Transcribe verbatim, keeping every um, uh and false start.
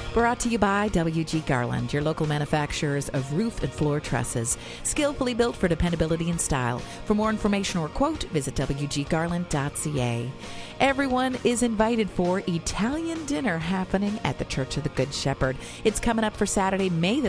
Brought to you by W G Garland, your local manufacturers of roof and floor trusses. Skillfully built for dependability and style. For more information or quote, visit w g garland dot c a. Everyone is invited for Italian dinner happening at the Church of the Good Shepherd. It's coming up for Saturday, May the